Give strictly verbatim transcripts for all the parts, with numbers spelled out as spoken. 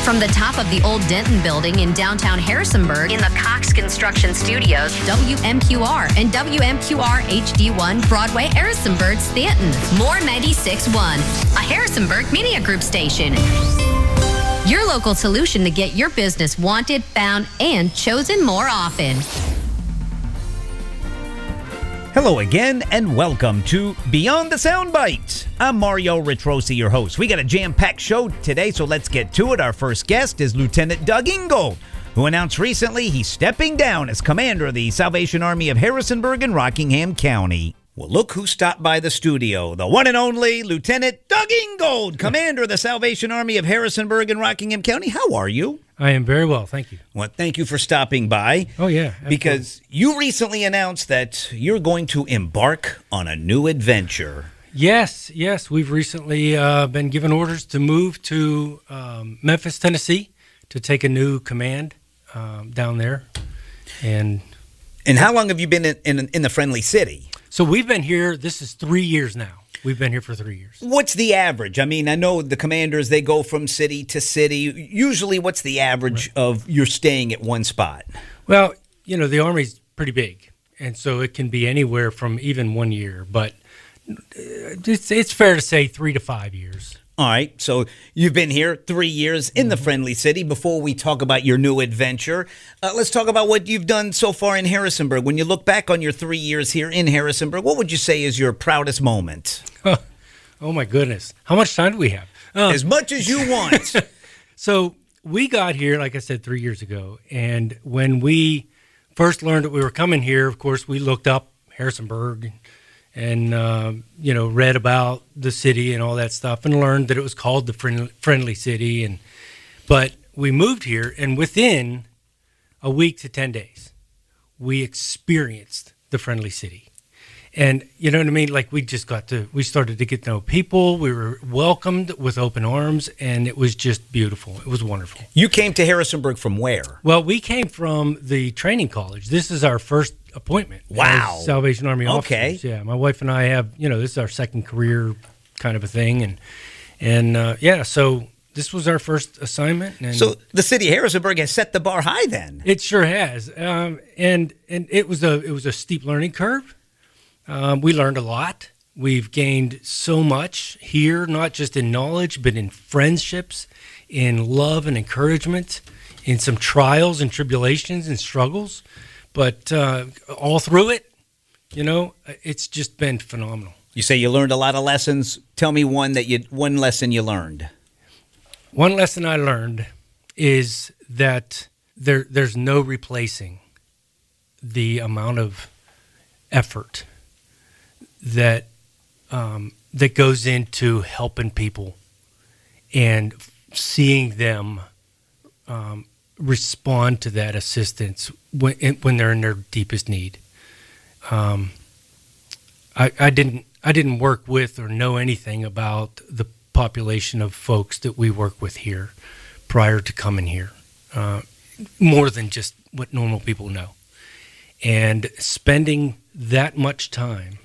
From the top of the old Denton building in downtown Harrisonburg in the Cox Construction Studios, W M Q R and W M Q R H D one Broadway, Harrisonburg, Stanton. More ninety-six point one, a Harrisonburg Media Group station. Your local solution to get your business wanted, found, and chosen more often. Hello again, and welcome to Beyond the Soundbite. I'm Mario Ritrosi, your host. We got a jam-packed show today, so let's get to it. Our first guest is Lieutenant Doug Ingold, who announced recently he's stepping down as commander of the Salvation Army of Harrisonburg and Rockingham County. Well, look who stopped by the studio, the one and only Lieutenant Doug Ingold, commander of the Salvation Army of Harrisonburg and Rockingham County. How are you? I am very well, thank you. Well, thank you for stopping by. Oh, yeah. Absolutely. Because you recently announced that you're going to embark on a new adventure. Yes, yes. We've recently uh, been given orders to move to um, Memphis, Tennessee, to take a new command um, down there. And and how long have you been in, in, in the Friendly City? So we've been here, this is three years now. We've been here for three years. What's the average? I mean, I know the commanders, they go from city to city. Usually, what's the average right. of you're staying at one spot? Well, you know, the Army's pretty big, and so it can be anywhere from even one year. But it's, it's fair to say three to five years. All right, so you've been here three years in the Friendly City. Before we talk about your new adventure, uh, let's talk about what you've done so far in Harrisonburg. When you look back on your three years here in Harrisonburg, what would you say is your proudest moment? Oh, my goodness. How much time do we have? Um, as much as you want. So we got here, like I said, three years ago. And when we first learned that we were coming here, of course, we looked up Harrisonburg and, uh, you know, read about the city and all that stuff and learned that it was called the Friendly, friendly City. And But we moved here, and within a week to ten days, we experienced the Friendly City. And you know what I mean? Like we just got to, we started to get to know people. We were welcomed with open arms, and it was just beautiful. It was wonderful. You came to Harrisonburg from where? Well, we came from the training college. This is our first appointment. Wow. As Salvation Army officers. Okay. Yeah, my wife and I have, you know, this is our second career kind of a thing. And, and uh, yeah, so this was our first assignment. And so the city of Harrisonburg has set the bar high then. It sure has. Um, and and it was a it was a steep learning curve. Um, we learned a lot. We've gained so much here, not just in knowledge, but in friendships, in love and encouragement, in some trials and tribulations and struggles. But uh, all through it, you know, it's just been phenomenal. You say you learned a lot of lessons. Tell me one that you one lesson you learned. One lesson I learned is that there there's no replacing the amount of effort that um, that goes into helping people and seeing them um, respond to that assistance when when they're in their deepest need. Um, I, I didn't I didn't work with or know anything about the population of folks that we work with here prior to coming here, uh, more than just what normal people know, and spending that much time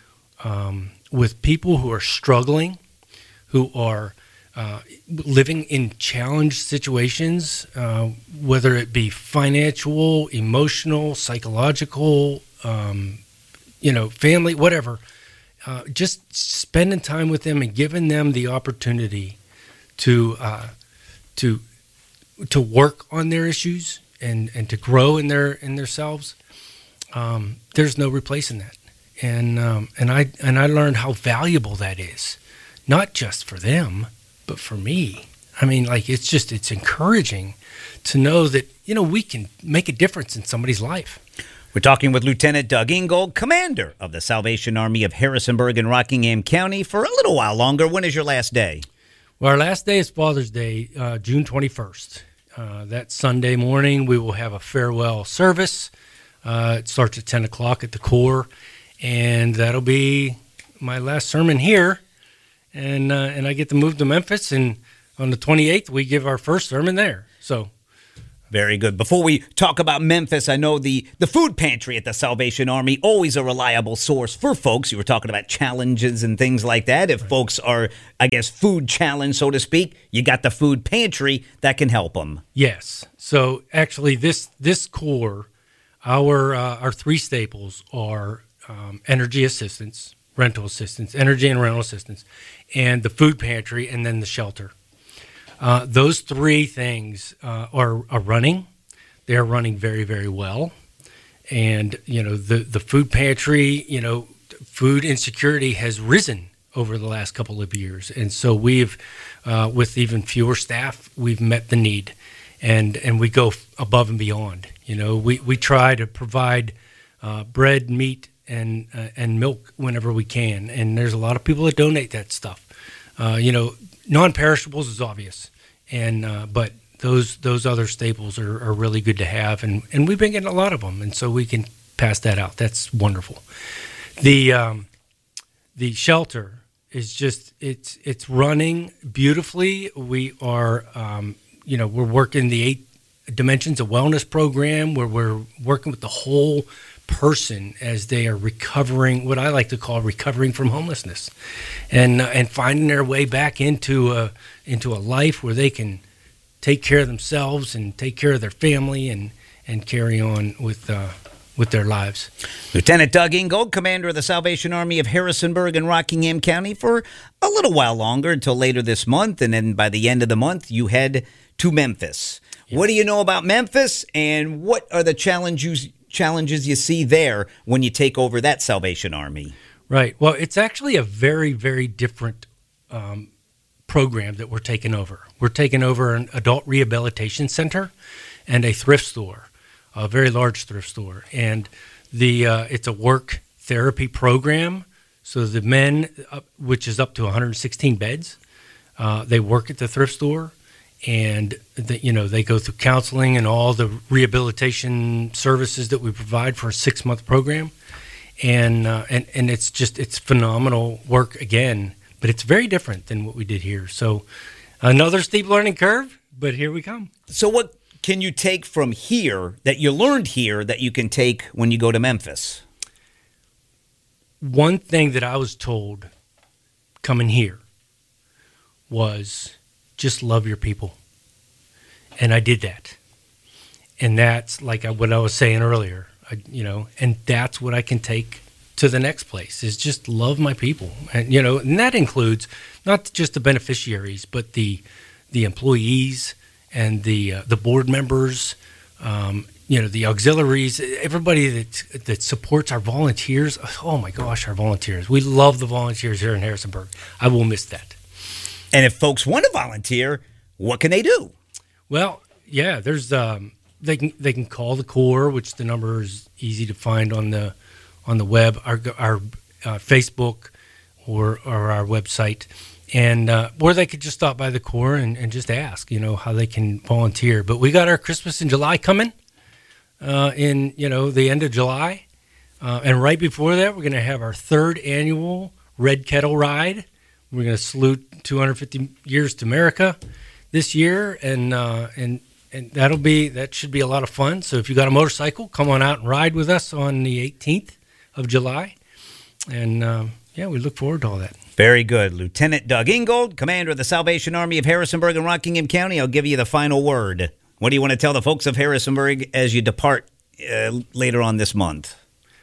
Um, with people who are struggling, who are uh, living in challenged situations, uh, whether it be financial, emotional, psychological, um, you know, family, whatever, uh, just spending time with them and giving them the opportunity to uh, to to work on their issues and, and to grow in their in themselves. Um, there's no replacing that. And um, and I and I learned how valuable that is, not just for them, but for me. I mean, like it's just it's encouraging to know that you know we can make a difference in somebody's life. We're talking with Lieutenant Doug Ingold, commander of the Salvation Army of Harrisonburg and Rockingham County, for a little while longer. When is your last day? Well, our last day is Father's Day, uh, June twenty-first. Uh, that Sunday morning, we will have a farewell service. Uh, it starts at ten o'clock at the Corps. And that'll be my last sermon here, and uh, and I get to move to Memphis, and on the twenty-eighth we give our first sermon there. So Very good. Before we talk about Memphis, I know the, the food pantry at the Salvation Army, always a reliable source for folks. You were talking about challenges and things like that. If right. folks are, I guess, food challenged, so to speak, you got the food pantry that can help them. Yes. So actually this this core, our, uh, our three staples are um, energy assistance, rental assistance, energy and rental assistance, and the food pantry, and then the shelter. Uh, those three things uh, are, are running. They're running very, very well. And, you know, the, the food pantry, you know, food insecurity has risen over the last couple of years. And so we've, uh, with even fewer staff, we've met the need. And, and we go above and beyond. You know, we, we try to provide uh, bread, meat, and, uh, and milk whenever we can. And there's a lot of people that donate that stuff. Uh, you know, non-perishables is obvious, and uh, but those those other staples are, are really good to have, and, and we've been getting a lot of them, and so we can pass that out. That's wonderful. The um, the shelter is just it's it's running beautifully. We are um, you know we're working the eight dimensions of wellness program where we're working with the whole person as they are recovering, what I like to call recovering from homelessness, and uh, and finding their way back into a into a life where they can take care of themselves and take care of their family and and carry on with uh, with their lives. Lieutenant Doug Ingold, commander of the Salvation Army of Harrisonburg and Rockingham County, for a little while longer until later this month, and then by the end of the month you head to Memphis. Yes. What do you know about Memphis, and what are the challenges challenges you see there when you take over that Salvation Army? Right. Well, it's actually a very, very different um, program that we're taking over. We're taking over an adult rehabilitation center and a thrift store, a very large thrift store. And the uh, it's a work therapy program. So the men, uh, which is up to one hundred sixteen beds, uh, they work at the thrift store. And the, you know they go through counseling and all the rehabilitation services that we provide for a six-month program, and uh, and and it's just it's phenomenal work again. But it's very different than what we did here. So another steep learning curve, but here we come. So what can you take from here that you learned here that you can take when you go to Memphis? One thing that I was told coming here was, just love your people. And I did that. And that's like what I was saying earlier, I, you know, and that's what I can take to the next place is just love my people. And, you know, and that includes not just the beneficiaries, but the the employees and the uh, the board members, um, you know, the auxiliaries, everybody that that supports our volunteers. Oh my gosh, our volunteers. We love the volunteers here in Harrisonburg. I will miss that. And if folks want to volunteer, what can they do? Well, yeah, there's um, they can they can call the Corps, which the number is easy to find on the on the web, our our uh, Facebook or or our website, and uh, or they could just stop by the Corps and, and just ask, you know, how they can volunteer. But we got our Christmas in July coming uh, in you know the end of July, uh, and right before that, we're going to have our third annual Red Kettle Ride. We're going to salute two hundred fifty years to America this year, and uh, and and that'll be that should be a lot of fun. So if you got a motorcycle, come on out and ride with us on the eighteenth of July, and um, yeah, we look forward to all that. Very good, Lieutenant Doug Ingold, commander of the Salvation Army of Harrisonburg and Rockingham County. I'll give you the final word. What do you want to tell the folks of Harrisonburg as you depart uh, later on this month?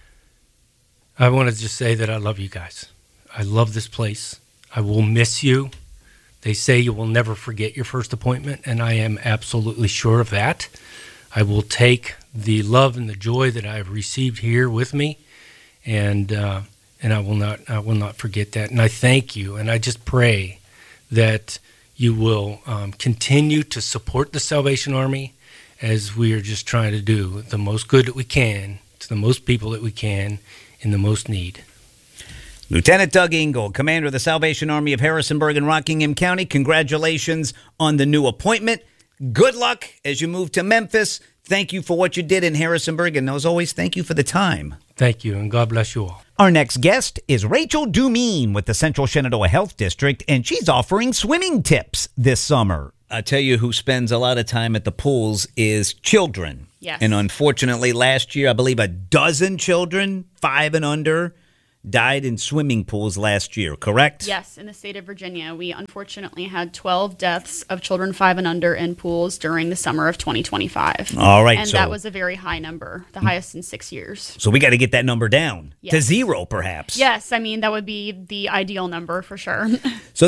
I want to just say that I love you guys. I love this place. I will miss you. They say you will never forget your first appointment, and I am absolutely sure of that. I will take the love and the joy that I have received here with me, and uh, and I will not I will not forget that. And I thank you, and I just pray that you will um, continue to support the Salvation Army as we are just trying to do the most good that we can to the most people that we can in the most need. Lieutenant Doug Ingold, commander of the Salvation Army of Harrisonburg and Rockingham County, congratulations on the new appointment. Good luck as you move to Memphis. Thank you for what you did in Harrisonburg, and as always, thank you for the time. Thank you, and God bless you all. Our next guest is Rachel Dumeen with the Central Shenandoah Health District, and she's offering swimming tips this summer. I tell you who spends a lot of time at the pools is children. Yes. And unfortunately, last year, I believe a dozen children, five and under, died in swimming pools last year, correct? Yes, in the state of Virginia, we unfortunately had twelve deaths of children five and under in pools during the summer of twenty twenty-five. All right. And so, that was a very high number, the highest in six years. So we got to get that number down to Yes. zero, perhaps. Yes, I mean, that would be the ideal number for sure. So